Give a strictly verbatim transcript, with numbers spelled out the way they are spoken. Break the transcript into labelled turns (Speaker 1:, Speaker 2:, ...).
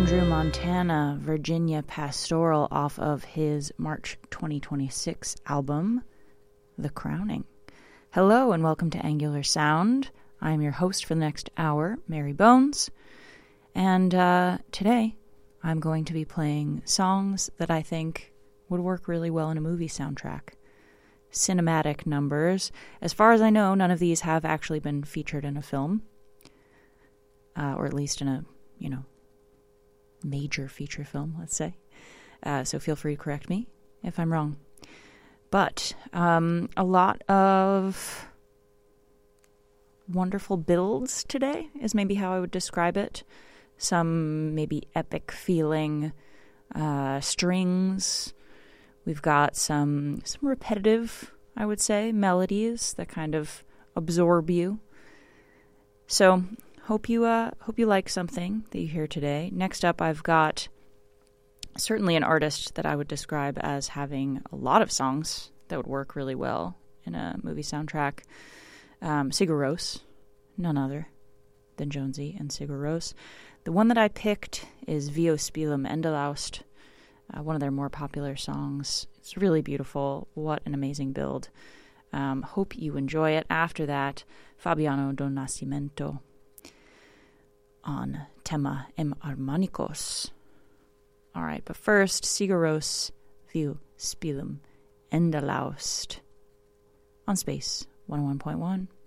Speaker 1: Andrew Montana, Virginia Pastoral, off of his March twenty twenty-six album, The Crowning. Hello and welcome to Angular Sound. I'm your host for the next hour, Mary Bones, and uh, today I'm going to be playing songs that I think would work really well in a movie soundtrack. Cinematic numbers. As far as I know, none of these have actually been featured in a film, uh, or at least in a, you know, major feature film, let's say. Uh, so feel free to correct me if I'm wrong. But um, a lot of wonderful builds today is maybe how I would describe it. Some maybe epic feeling uh, strings. We've got some some repetitive, I would say, melodies that kind of absorb you. So hope you uh, hope you like something that you hear today. Next up, I've got certainly an artist that I would describe as having a lot of songs that would work really well in a movie soundtrack. Um, Sigur Rós, none other than Jonesy and Sigur Rós. The one that I picked is Vi spilum endalaust, uh, one of their more popular songs. It's really beautiful. What an amazing build. Um, hope you enjoy it. After that, Fabiano do Nascimento on Tema em Harmonicos. All right, but first, Sigur Rós, Vi spilum endalaust on Space one oh one point one.